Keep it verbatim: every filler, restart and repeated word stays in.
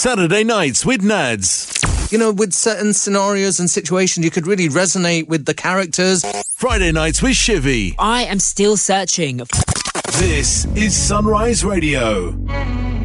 Saturday Nights with Nads. You know, with certain scenarios and situations, you could really resonate with the characters. Friday Nights with Shivy. I am still searching. This is Sunrise Radio.